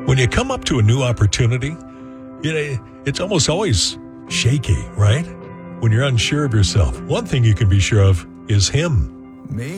When you come up to a new opportunity, it's almost always shaky, right? When you're unsure of yourself, one thing you can be sure of is him.